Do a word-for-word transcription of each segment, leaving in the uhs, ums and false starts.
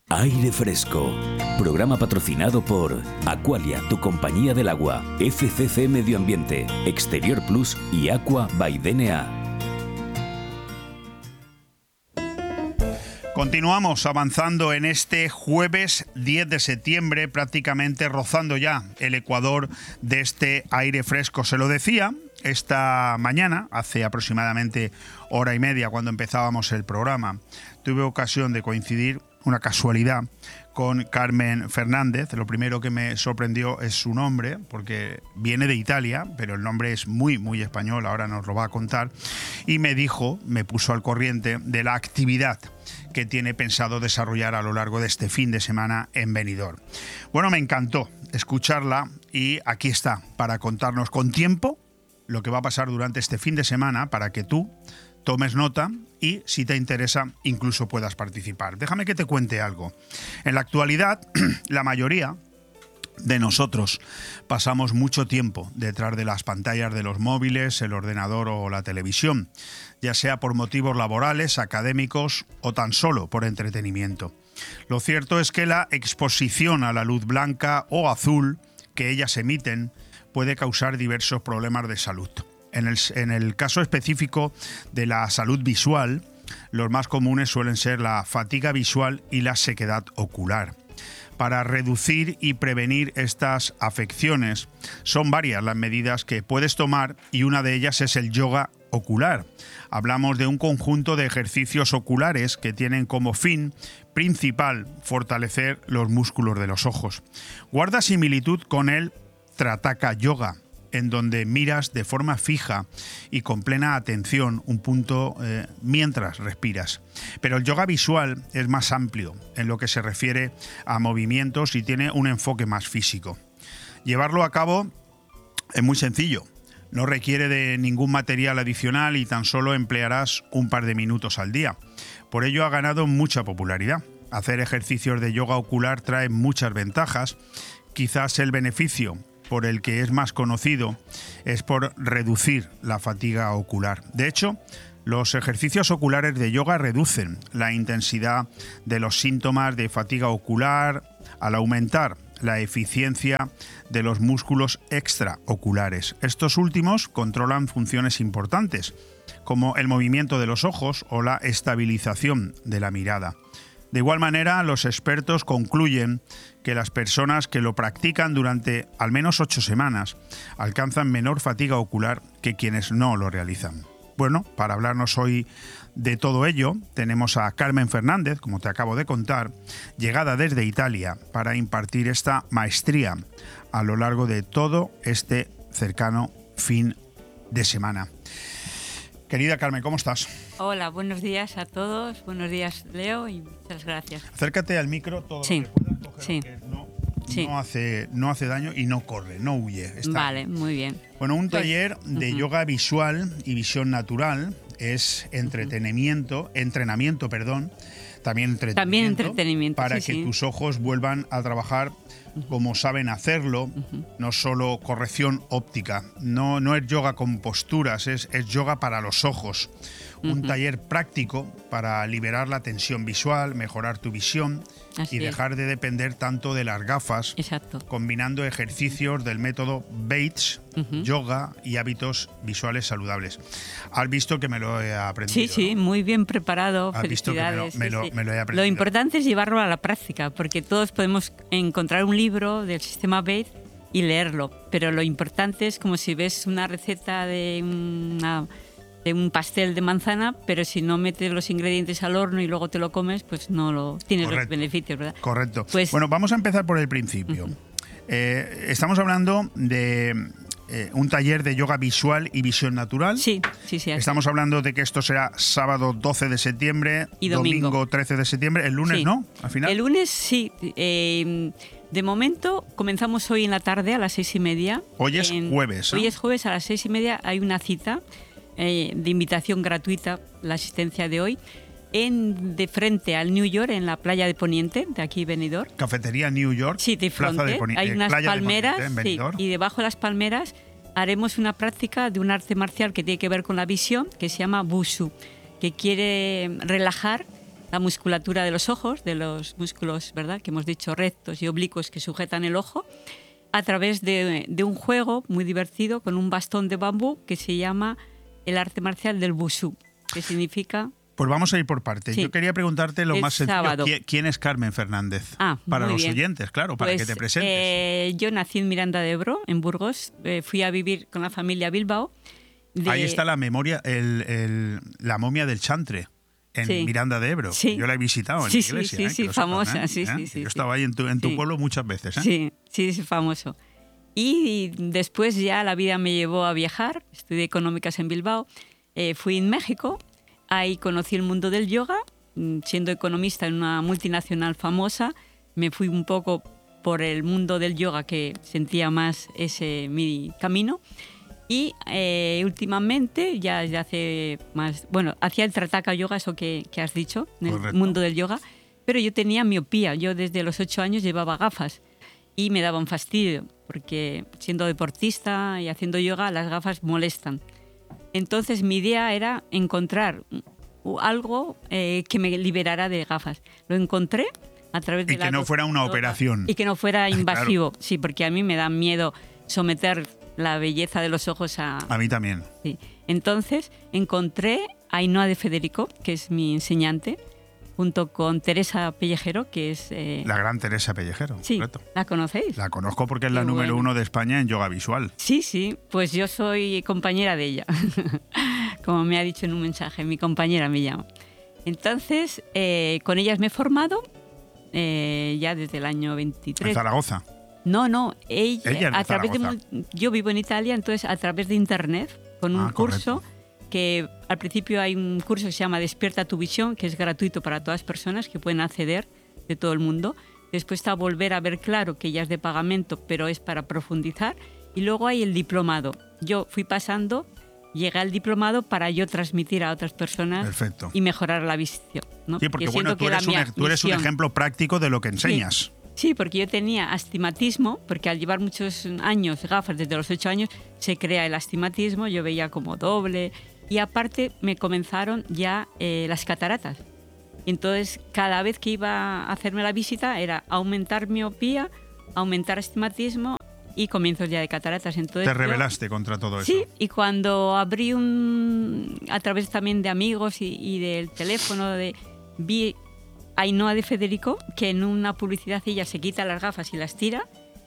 Aire Fresco, programa patrocinado por Aqualia, tu compañía del agua, F C C Medio Ambiente, Exterior Plus y Aqua by D N A. Continuamos avanzando en este jueves diez de septiembre, prácticamente rozando ya el ecuador de este aire fresco. Se lo decía esta mañana, hace aproximadamente hora y media, cuando empezábamos el programa. Tuve ocasión de coincidir, una casualidad, con Carmen Fernández. Lo primero que me sorprendió es su nombre, porque viene de Italia, pero el nombre es muy, muy español, ahora nos lo va a contar. Y me dijo, me puso al corriente de la actividad que tiene pensado desarrollar a lo largo de este fin de semana en Benidorm. Bueno, me encantó escucharla y aquí está, para contarnos con tiempo lo que va a pasar durante este fin de semana, para que tú tomes nota y, si te interesa, incluso puedas participar. Déjame que te cuente algo. En la actualidad, la mayoría de nosotros pasamos mucho tiempo detrás de las pantallas de los móviles, el ordenador o la televisión, ya sea por motivos laborales, académicos o tan solo por entretenimiento. Lo cierto es que la exposición a la luz blanca o azul que ellas emiten puede causar diversos problemas de salud. En el, en el caso específico de la salud visual, los más comunes suelen ser la fatiga visual y la sequedad ocular. Para reducir y prevenir estas afecciones, son varias las medidas que puedes tomar y una de ellas es el yoga ocular. Hablamos de un conjunto de ejercicios oculares que tienen como fin principal fortalecer los músculos de los ojos. Guarda similitud con el Trataka Yoga, en donde miras de forma fija y con plena atención un punto eh, mientras respiras. Pero el yoga visual es más amplio en lo que se refiere a movimientos y tiene un enfoque más físico. Llevarlo a cabo es muy sencillo. No requiere de ningún material adicional y tan solo emplearás un par de minutos al día. Por ello ha ganado mucha popularidad. Hacer ejercicios de yoga ocular trae muchas ventajas. Quizás el beneficio por el que es más conocido es por reducir la fatiga ocular. De hecho, los ejercicios oculares de yoga reducen la intensidad de los síntomas de fatiga ocular al aumentar la eficiencia de los músculos extraoculares. Estos últimos controlan funciones importantes, como el movimiento de los ojos o la estabilización de la mirada. De igual manera, los expertos concluyen que las personas que lo practican durante al menos ocho semanas alcanzan menor fatiga ocular que quienes no lo realizan. Bueno, para hablarnos hoy de todo ello, tenemos a Carmen Fernández, como te acabo de contar, llegada desde Italia para impartir esta maestría a lo largo de todo este cercano fin de semana. Querida Carmen, ¿cómo estás? Hola, buenos días a todos. Buenos días, Leo, y muchas gracias. Acércate al micro todo sí. lo que puedas, coger sí. que no, sí. no, hace, no hace daño y no corre, no huye. Está vale, muy bien. Bueno, un pues, taller de uh-huh. yoga visual y visión natural es entretenimiento, uh-huh. entrenamiento, perdón, también entretenimiento, también entretenimiento para sí, que sí. tus ojos vuelvan a trabajar como saben hacerlo, uh-huh. no solo corrección óptica, no, no es yoga con posturas, es, es yoga para los ojos. Uh-huh. Un taller práctico para liberar la tensión visual, mejorar tu visión Así y dejar es. de depender tanto de las gafas, Exacto. combinando ejercicios del método Bates, uh-huh. yoga y hábitos visuales saludables. Has visto que me lo he aprendido. Sí, sí, ¿no? Muy bien preparado. Has visto que me lo, me, lo, sí, sí. me lo he aprendido. Lo importante es llevarlo a la práctica, porque todos podemos encontrar un libro del sistema Bates y leerlo, pero lo importante es como si ves una receta de una... de un pastel de manzana, pero si no metes los ingredientes al horno y luego te lo comes, pues no lo tienes Correcto. Los beneficios, ¿verdad? Correcto. Pues, bueno, vamos a empezar por el principio. Uh-huh. eh, estamos hablando de eh, un taller de yoga visual y visión natural. Sí, sí, sí. Así. Estamos hablando de que esto será sábado doce de septiembre y domingo. domingo trece de septiembre. El lunes, sí. ¿no? Al final. El lunes, sí. Eh, de momento, comenzamos hoy en la tarde a las seis y media. Hoy es en, jueves. ¿no? Hoy es jueves a las seis y media. Hay una cita Eh, de invitación gratuita, la asistencia de hoy, en de frente al New York, en la playa de Poniente, de aquí Benidorm. Cafetería New York. Sí, de frente. De Poni- Hay unas palmeras de Poniente, sí, y debajo de las palmeras haremos una práctica de un arte marcial que tiene que ver con la visión, que se llama Wushu, que quiere relajar la musculatura de los ojos, de los músculos, ¿verdad?, que hemos dicho rectos y oblicuos que sujetan el ojo, a través de, de un juego muy divertido con un bastón de bambú que se llama el arte marcial del Wushu, que significa... Pues vamos a ir por partes. Sí. Yo quería preguntarte lo El más sencillo. sábado. ¿Qui- ¿Quién es Carmen Fernández? Ah, para muy los bien. oyentes, claro, para Pues, que te presentes. eh, yo nací en Miranda de Ebro, en Burgos. Eh, fui a vivir con la familia a Bilbao. De- Ahí está la memoria, el, el- la momia del chantre. En Sí. Miranda de Ebro. Sí. Yo la he visitado en Sí, la sí, iglesia. sí, ¿eh? sí, Que lo sepas, famosa, ¿eh? sí, sí, ¿Eh? sí, Yo sí. estaba ahí en tu, en tu Sí. pueblo muchas veces. ¿eh? Sí, sí, es famoso. Y después ya la vida me llevó a viajar. Estudié económicas en Bilbao. Eh, fui en México. Ahí conocí el mundo del yoga. Siendo economista en una multinacional famosa, me fui un poco por el mundo del yoga, que sentía más ese mi camino. Y eh, últimamente, ya desde hace más... Bueno, hacía el Trataka Yoga, eso que, que has dicho, en el Correcto. mundo del yoga, pero yo tenía miopía. Yo desde los ocho años llevaba gafas y me daba un fastidio, porque siendo deportista y haciendo yoga, las gafas molestan. Entonces mi idea era encontrar algo eh, que me liberara de gafas. Lo encontré a través de Y la que no fuera una doctora. operación. Y que no fuera invasivo. Claro. Sí, porque a mí me da miedo someter la belleza de los ojos a... A mí también. Sí. Entonces encontré a Ainhoa de Federico, que es mi enseñante, junto con Teresa Pellejero, que es... eh, La gran Teresa Pellejero. sí, correcto. ¿la conocéis? La conozco porque es la Qué número bueno. uno de España en yoga visual. Sí, sí, pues yo soy compañera de ella, como me ha dicho en un mensaje, mi compañera me llama. Entonces, eh, con ellas me he formado eh, ya desde el año En veintitrés. Zaragoza. No, no, ella, Ella es de a través de, Zaragoza. mu- yo vivo en Italia, entonces a través de internet, con un Ah, curso correcto. que al principio hay un curso que se llama Despierta tu visión, que es gratuito para todas las personas que pueden acceder de todo el mundo. Después está Volver a ver claro, que ya es de pagamento, pero es para profundizar. Y luego hay el diplomado. Yo fui pasando, llegué al diplomado para yo transmitir a otras personas Perfecto. y mejorar la visión, ¿no? Sí, porque Yo bueno, siento tú que eres, era un, mi tú eres un misión. ejemplo práctico de lo que enseñas. Sí, porque yo tenía astigmatismo, porque al llevar muchos años gafas, desde los ocho años, se crea el astigmatismo, yo veía como doble, y aparte me comenzaron ya eh, las cataratas. Entonces, cada vez que iba a hacerme la visita era aumentar miopía, aumentar astigmatismo y comienzos ya de cataratas. Entonces, Te yo- rebelaste contra todo eso. Sí, y cuando abrí un... a través también de amigos y, y del teléfono, de, vi a Ainhoa de Federico, que en una publicidad ella se quita las gafas y las tira,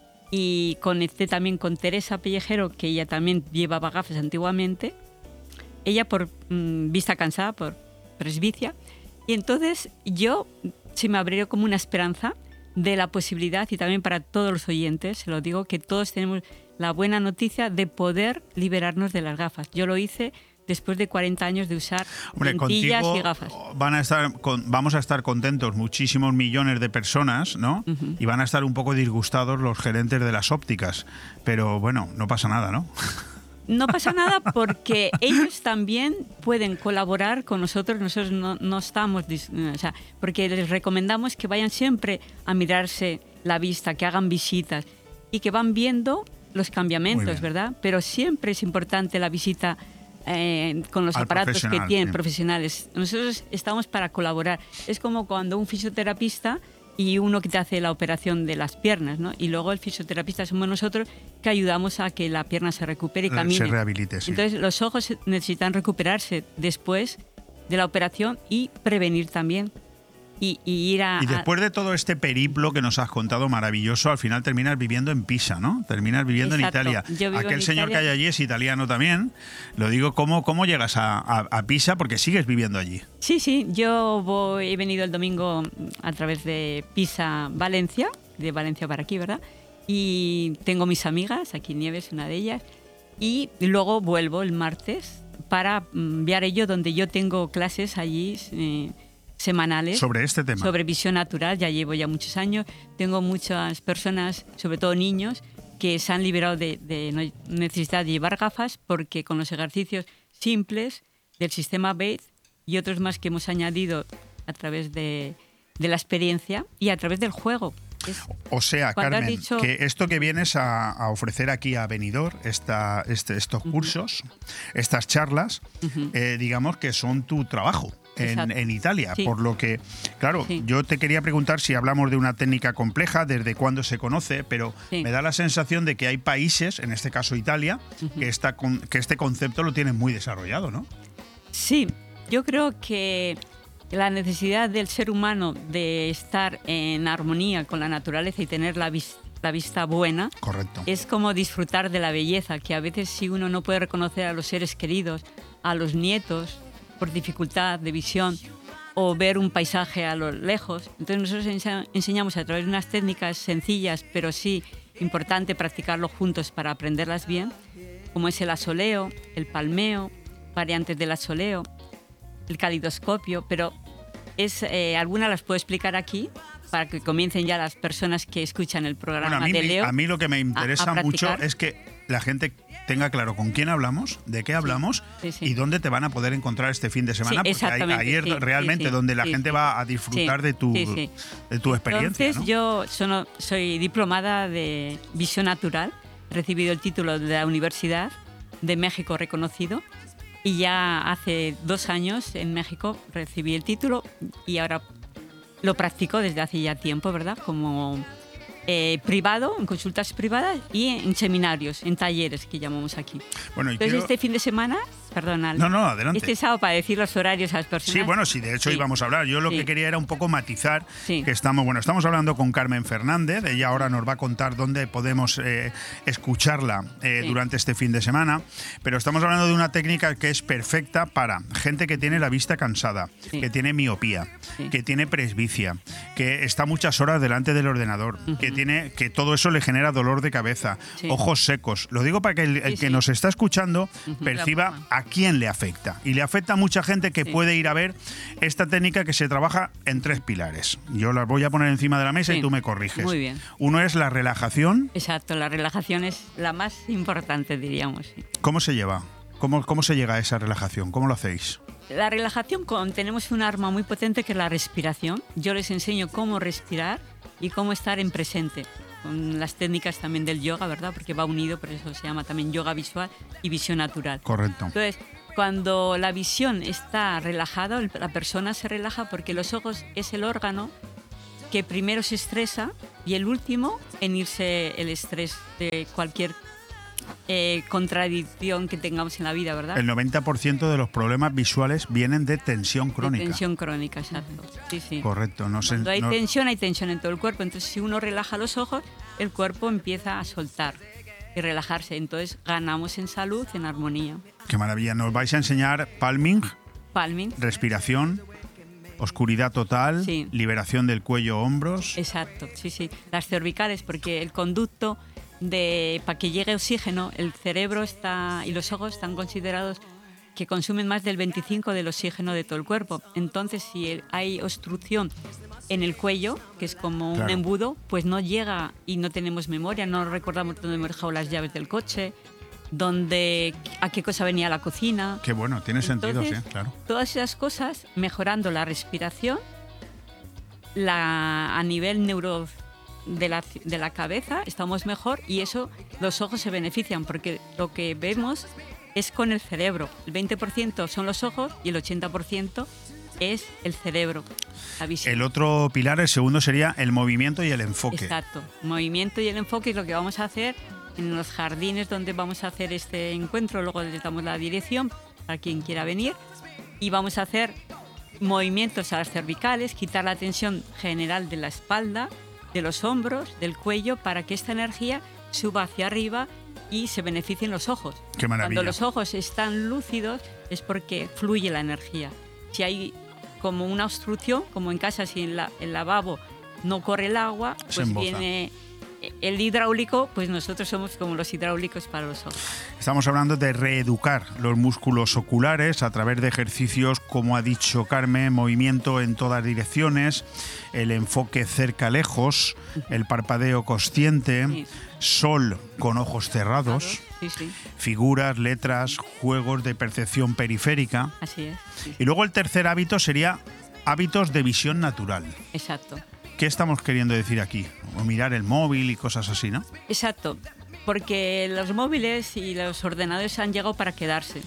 y conecté también con Teresa Pellejero, que ella también llevaba gafas antiguamente, ella por mm, vista cansada, por presbicia, y entonces yo se me abrió como una esperanza de la posibilidad, y también para todos los oyentes, se lo digo, que todos tenemos la buena noticia de poder liberarnos de las gafas. Yo lo hice después de cuarenta años de usar Hombre, lentillas contigo y gafas. van a estar con- vamos a estar contentos muchísimos millones de personas, ¿no? Ujú. Y van a estar un poco disgustados los gerentes de las ópticas. Pero bueno, no pasa nada, ¿no? No pasa nada porque ellos también pueden colaborar con nosotros. Nosotros no, no estamos, dis- o sea, porque les recomendamos que vayan siempre a mirarse la vista, que hagan visitas y que van viendo los Muy cambiamientos, bien. ¿verdad? Pero siempre es importante la visita eh, con los Al aparatos que profesional, tienen sí. profesionales. Nosotros estamos para colaborar. Es como cuando un fisioterapista y uno que te hace la operación de las piernas, ¿no? Y luego el fisioterapista somos nosotros que ayudamos a que la pierna se recupere y Se camine. rehabilite, sí. Entonces los ojos necesitan recuperarse después de la operación y prevenir también. Y, y ir a... Y después de todo este periplo que nos has contado maravilloso, al final terminas viviendo en Pisa, ¿no? Terminas viviendo Exacto. en Italia. Yo vivo Aquel en señor Italia. que hay allí es italiano también. Lo digo, ¿cómo, cómo llegas a, a- a Pisa? Porque sigues viviendo allí. Sí, sí, yo voy, he venido el domingo a través de Pisa, Valencia, de Valencia para aquí, ¿verdad? Y tengo mis amigas, aquí Nieves, una de ellas, y luego vuelvo el martes para mm, Viarello, donde yo tengo clases allí eh, semanales. Sobre este tema. Sobre visión natural, ya llevo ya muchos años. Tengo muchas personas, sobre todo niños, que se han liberado de, de no necesidad de llevar gafas porque con los ejercicios simples del sistema Bates y otros más que hemos añadido a través de, de la experiencia y a través del juego. Es, O sea, Cuando has Carmen, dicho- que esto que vienes a, a ofrecer aquí a Benidorm, esta, este, estos cursos, estas charlas, Ujú. eh, digamos que son tu trabajo en, en Italia. Sí. Por lo que, claro, Sí. yo te quería preguntar si hablamos de una técnica compleja, desde cuándo se conoce, pero Sí. me da la sensación de que hay países, en este caso Italia, Ujú. que, esta, con- que este concepto lo tienen muy desarrollado, ¿no? Sí, yo creo que la necesidad del ser humano de estar en armonía con la naturaleza y tener la, vis- la vista buena Correcto. es como disfrutar de la belleza, que a veces si uno no puede reconocer a los seres queridos, a los nietos, por dificultad de visión, o ver un paisaje a lo lejos, entonces nosotros ense- enseñamos a través de unas técnicas sencillas, pero sí importante practicarlo juntos para aprenderlas bien, como es el asoleo, el palmeo, variantes del asoleo, el calidoscopio, pero es eh, algunas las puedo explicar aquí para que comiencen ya las personas que escuchan el programa Bueno, a mí, de me- Leo. a mí lo que me interesa a mucho practicar. es que la gente tenga claro con quién hablamos, de qué hablamos sí, sí. y dónde te van a poder encontrar este fin de semana, Sí, porque ahí, exactamente, ahí es sí, realmente sí, sí, donde la sí, gente sí. va a disfrutar Sí, de, tu, sí, sí. de tu experiencia. Entonces ¿no? yo sono- soy diplomada de visión natural, he recibido el título de la Universidad de México reconocido y ya hace dos años en México recibí el título y ahora lo practico desde hace ya tiempo, ¿verdad? Como eh, privado, en consultas privadas y en seminarios, en talleres que llamamos aquí. Bueno, y Entonces quiero- este fin de semana, perdona, No, no, adelante. este sábado para decir los horarios a las personas. Sí, bueno, sí, de hecho Sí. íbamos a hablar. Yo lo Sí. que quería era un poco matizar Sí. que estamos, bueno, estamos hablando con Carmen Fernández. Ella ahora nos va a contar dónde podemos eh, escucharla eh, Sí. durante este fin de semana. Pero estamos hablando de una técnica que es perfecta para gente que tiene la vista cansada, Sí. que tiene miopía, Sí. que tiene presbicia, que está muchas horas delante del ordenador, que tiene, que todo eso le genera dolor de cabeza, Sí. ojos secos. Lo digo para que el, el Sí, que sí. nos está escuchando Ujú. perciba La- a quién le afecta. Y le afecta a mucha gente que Sí. puede ir a ver esta técnica que se trabaja en tres pilares. Yo las voy a poner encima de la mesa Sí. y tú me corriges. Muy bien. Uno es la relajación. Exacto, la relajación es la más importante, diríamos. Sí. ¿Cómo se lleva? ¿Cómo, cómo se llega a esa relajación? ¿Cómo lo hacéis? La relajación, con, tenemos un arma muy potente que es la respiración. Yo les enseño cómo respirar y cómo estar en presente. Con las técnicas también del yoga, ¿verdad? Porque va unido, por eso se llama también yoga visual y visión natural. Correcto. Entonces, cuando la visión está relajada, el- la persona se relaja porque los ojos es el órgano que primero se estresa y el último en irse el estrés de cualquier eh, contradicción que tengamos en la vida, ¿verdad? El noventa por ciento de los problemas visuales vienen de tensión De crónica. tensión crónica, exacto. Sí, sí. Correcto. No sé, Cuando hay no- tensión, hay tensión en todo el cuerpo. Entonces, si uno relaja los ojos, el cuerpo empieza a soltar y relajarse. Entonces, ganamos en salud, en armonía. Qué maravilla. Nos vais a enseñar palming, Palming. respiración, oscuridad total, Sí. liberación del cuello, hombros. Exacto, sí, sí. Las cervicales, porque el conducto de para que llegue oxígeno, el cerebro está y los ojos están considerados que consumen más del veinticinco del oxígeno de todo el cuerpo. Entonces, si el- hay obstrucción en el cuello, que es como Claro. un embudo, pues no llega y no tenemos memoria, no recordamos dónde hemos dejado las llaves del coche, dónde, a qué cosa venía la cocina. Qué bueno, tiene sentido, Entonces, sí, claro. Todas esas cosas, mejorando la respiración, la, a nivel neuro de la, de la cabeza, estamos mejor y eso los ojos se benefician porque lo que vemos es con el cerebro. El veinte por ciento son los ojos y el ochenta por ciento es el cerebro, la visión. El otro pilar, el segundo, sería el movimiento y el enfoque. Exacto. Movimiento y el enfoque es lo que vamos a hacer en los jardines donde vamos a hacer este encuentro. Luego les damos la dirección para quien quiera venir. Y vamos a hacer movimientos a las cervicales, quitar la tensión general de la espalda, de los hombros, del cuello, para que esta energía suba hacia arriba y se beneficien los ojos. Qué maravilla. Cuando los ojos están lúcidos es porque fluye la energía. Si hay como una obstrucción, como en casa, si en la, el lavabo no corre el agua, Se pues emboza. viene el hidráulico, pues nosotros somos como los hidráulicos para los ojos. Estamos hablando de reeducar los músculos oculares a través de ejercicios, como ha dicho Carmen, movimiento en todas direcciones, el enfoque cerca-lejos, el parpadeo consciente, Sí. sol con ojos cerrados, Sí, sí, figuras, letras, juegos de percepción periférica. así es. Sí, Y luego el tercer hábito sería hábitos de visión natural. exacto. ¿Qué estamos queriendo decir aquí? O mirar el móvil y cosas así, ¿no? Exacto, porque los móviles y los ordenadores han llegado para quedarse.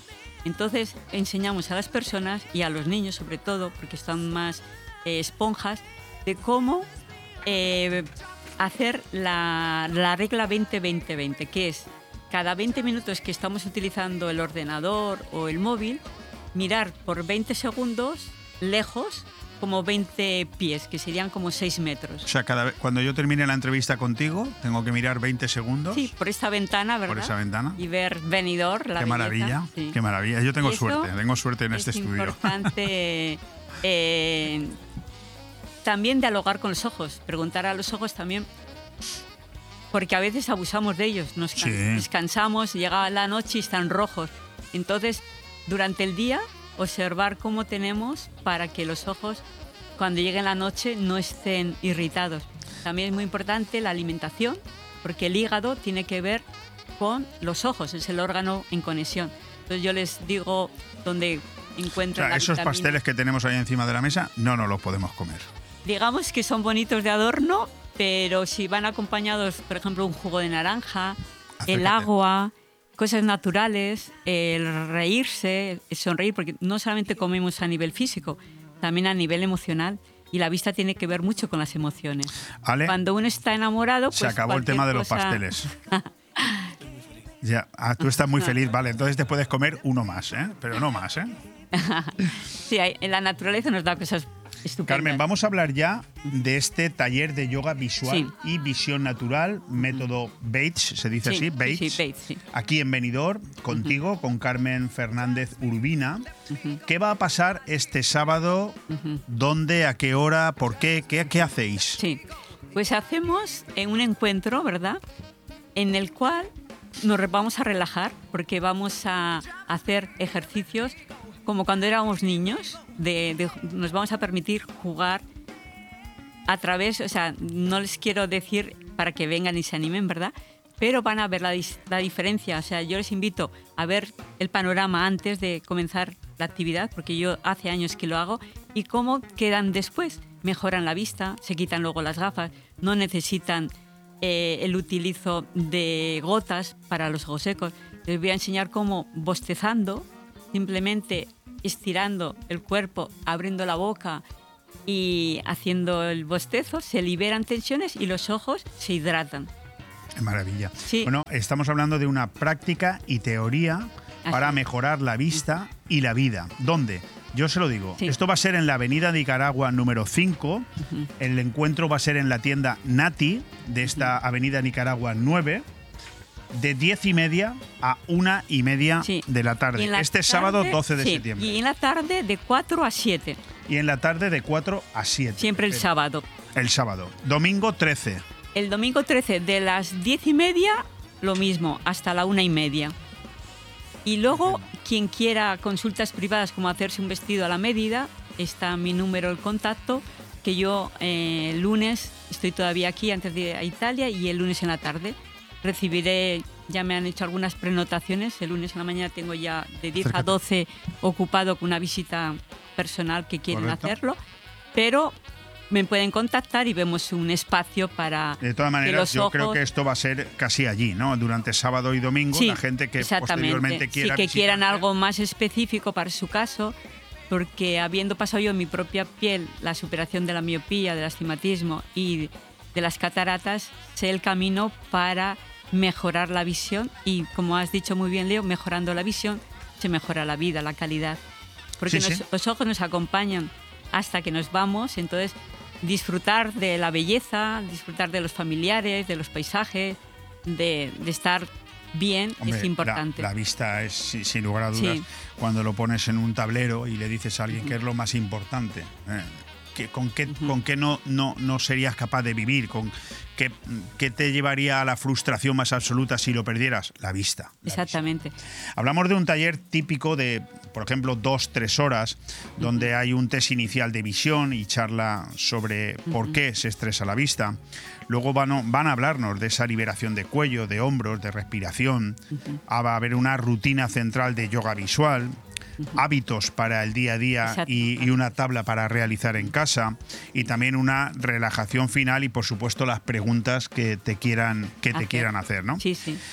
Entonces enseñamos a las personas y a los niños sobre todo, porque están más eh, esponjas, de cómo eh, hacer la, la regla veinte veinte veinte, que es cada veinte minutos que estamos utilizando el ordenador o el móvil, mirar por veinte segundos lejos como veinte pies, que serían como seis metros. O sea, cada vez, cuando yo termine la entrevista contigo, tengo que mirar veinte segundos. Sí, por esta ventana, ¿verdad? Por esa ventana. Y ver Benidorm, la Qué belleza. maravilla, Sí. qué maravilla. Yo tengo Eso suerte, tengo suerte en es este estudio. Es importante eh, también dialogar con los ojos, preguntar a los ojos también, porque a veces abusamos de ellos, nos Sí. descansamos, llega la noche y están rojos. Entonces, durante el día, observar cómo tenemos para que los ojos, cuando llegue la noche, no estén irritados. También es muy importante la alimentación, porque el hígado tiene que ver con los ojos, es el órgano en conexión. Entonces yo les digo dónde encuentran O sea, la esos vitamina. pasteles que tenemos ahí encima de la mesa, no nos los podemos comer. Digamos que son bonitos de adorno, pero si van acompañados, por ejemplo, un jugo de naranja, el Acércate. agua, cosas naturales, el reírse, el sonreír, porque no solamente comemos a nivel físico, también a nivel emocional. Y la vista tiene que ver mucho con las emociones. Ale, Cuando uno está enamorado, pues se acabó el cualquier tema de los cosa- pasteles. Ya, ah, tú estás muy feliz, vale, entonces te puedes comer uno más, ¿eh? Pero no más, ¿eh? Sí, hay- en la naturaleza nos da cosas estupendas. Carmen, vamos a hablar ya de este taller de yoga visual Sí. y visión natural, método Bates, se dice Sí, así, sí, Bates. sí, Bates, sí. Aquí en Benidorm, contigo, con Carmen Fernández Urbina. ¿Qué va a pasar este sábado? ¿Dónde? ¿A qué hora? ¿Por qué? ¿Qué, qué hacéis? Sí, pues hacemos eh, un encuentro, ¿verdad? En el cual nos re- vamos a relajar porque vamos a hacer ejercicios como cuando éramos niños, de, de- nos vamos a permitir jugar a través, o sea, no les quiero decir para que vengan y se animen, ¿verdad? Pero van a ver la, dis- la diferencia, o sea, yo les invito a ver el panorama antes de comenzar la actividad, porque yo hace años que lo hago, y cómo quedan después. Mejoran la vista, se quitan luego las gafas, no necesitan eh, el utilizo de gotas para los ojos secos. Les voy a enseñar cómo bostezando, simplemente estirando el cuerpo, abriendo la boca y haciendo el bostezo, se liberan tensiones y los ojos se hidratan. Qué maravilla. Sí. Bueno, estamos hablando de una práctica y teoría para Así. mejorar la vista y la vida. ¿Dónde? Yo se lo digo. Sí. Esto va a ser en la Avenida Nicaragua número cinco. El encuentro va a ser en la tienda Nati de esta Avenida Nicaragua nueve, de diez y media a una y media Sí. de la tarde. Y en la este tarde- sábado doce de sí, septiembre. Y en la tarde de cuatro a siete, Y en la tarde de cuatro a siete. siempre el Eh, sábado. El sábado. Domingo trece. El domingo trece de las diez y media, lo mismo, hasta la una y media. Y luego, quien quiera consultas privadas como hacerse un vestido a la medida, está mi número de contacto, que yo eh, el lunes estoy todavía aquí antes de ir a Italia y el lunes en la tarde recibiré, ya me han hecho algunas prenotaciones, el lunes en la mañana tengo ya de diez a Acércate. doce ocupado con una visita personal que quieren Correcto. hacerlo, pero me pueden contactar y vemos un espacio para De todas que maneras, los yo creo ojos- que esto va a ser casi allí, ¿no? Durante sábado y domingo, Sí, la gente que exactamente. posteriormente quiera Sí, que quieran visitarte. algo más específico para su caso, porque habiendo pasado yo en mi propia piel la superación de la miopía, del astigmatismo y de las cataratas, sé el camino para mejorar la visión y, como has dicho muy bien, Leo, mejorando la visión se mejora la vida, la calidad. Porque Sí, nos- sí. los ojos nos acompañan hasta que nos vamos, entonces disfrutar de la belleza, disfrutar de los familiares, de los paisajes, de, de estar bien Hombre, es importante. La, la vista es, si- sin lugar a dudas, Sí. cuando lo pones en un tablero y le dices a alguien que es lo más importante. eh, que, ¿Con qué, con qué no, no, no serías capaz de vivir? ¿Con qué, qué te llevaría a la frustración más absoluta si lo perdieras? La vista. la Exactamente. Hablamos de un taller típico de, por ejemplo, dos, tres horas, donde hay un test inicial de visión y charla sobre por qué se estresa la vista. Luego van, a- van a hablarnos de esa liberación de cuello, de hombros, de respiración. Ah, va a haber una rutina central de yoga visual, hábitos para el día a día Exacto. y, y una tabla para realizar en casa, y también una relajación final y, por supuesto, las preguntas que te quieran, que te Hacer. quieran hacer, ¿no? Sí, sí.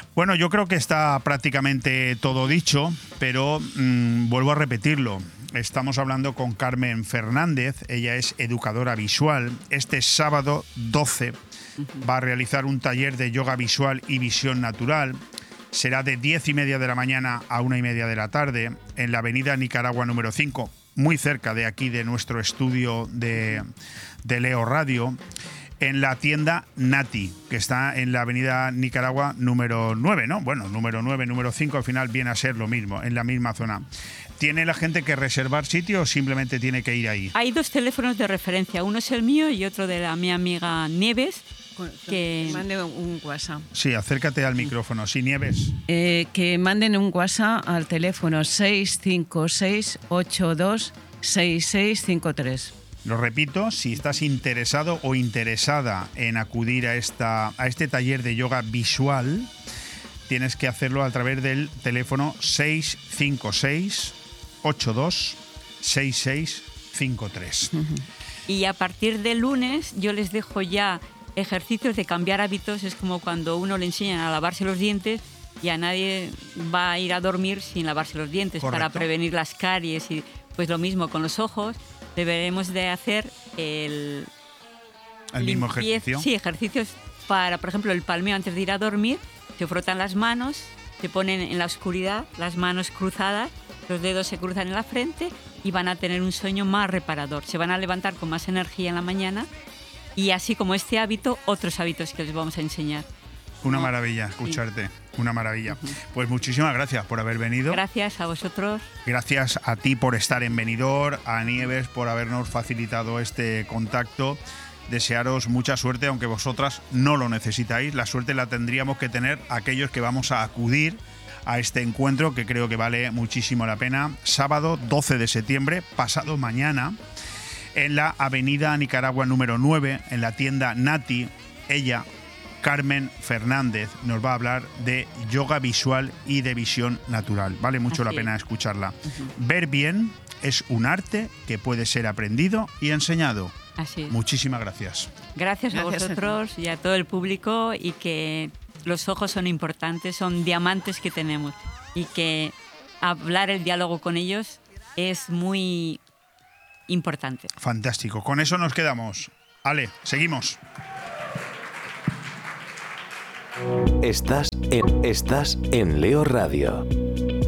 Bueno, yo creo que está prácticamente todo dicho, pero mmm, vuelvo a repetirlo. Estamos hablando con Carmen Fernández, ella es educadora visual. Este sábado doce va a realizar un taller de yoga visual y visión natural. Será de diez y media de la mañana a una y media de la tarde en la avenida Nicaragua número cinco, muy cerca de aquí de nuestro estudio de, de Leo Radio, en la tienda Nati, que está en la avenida Nicaragua número nueve, ¿no? Bueno, número nueve, número cinco, al final viene a ser lo mismo, en la misma zona. ¿Tiene la gente que reservar sitio o simplemente tiene que ir ahí? Hay dos teléfonos de referencia, uno es el mío y otro de la mi amiga Nieves. Que mande un WhatsApp. Sí, acércate al micrófono. Sí, Nieves. Eh, que manden un WhatsApp al teléfono seis cinco seis, ocho dos, seis seis cinco tres. Lo repito, si estás interesado o interesada en acudir a, esta, a este taller de yoga visual, tienes que hacerlo a través del teléfono seis cinco seis, ocho dos, seis seis cinco tres. Uh-huh. Y a partir del lunes yo les dejo ya ejercicios de cambiar hábitos. Es como cuando uno le enseñan a lavarse los dientes y a nadie va a ir a dormir sin lavarse los dientes. Correcto. Para prevenir las caries. Y pues lo mismo con los ojos, deberemos de hacer el, el mismo ejercicio. Sí, ejercicios para, por ejemplo, el palmeo antes de ir a dormir. Se frotan las manos, se ponen en la oscuridad, las manos cruzadas, los dedos se cruzan en la frente y van a tener un sueño más reparador. Se van a levantar con más energía en la mañana. Y así como este hábito, otros hábitos que les vamos a enseñar. Una maravilla escucharte, sí. Una maravilla. Pues muchísimas gracias por haber venido. Gracias a vosotros. Gracias a ti por estar en Benidorm, a Nieves por habernos facilitado este contacto. Desearos mucha suerte, aunque vosotras no lo necesitáis. La suerte la tendríamos que tener aquellos que vamos a acudir a este encuentro, que creo que vale muchísimo la pena. Sábado doce de septiembre, pasado mañana, en la avenida Nicaragua número nueve, en la tienda Nati. Ella, Carmen Fernández, nos va a hablar de yoga visual y de visión natural. Vale mucho Así la pena es. escucharla. Uh-huh. Ver bien es un arte que puede ser aprendido y enseñado. Así es. Muchísimas gracias. Gracias, gracias a vosotros a y a todo el público, y que los ojos son importantes, son diamantes que tenemos, y que hablar el diálogo con ellos es muy importante. Fantástico. Con eso nos quedamos. Ale, seguimos. Estás en, estás en Leo Radio.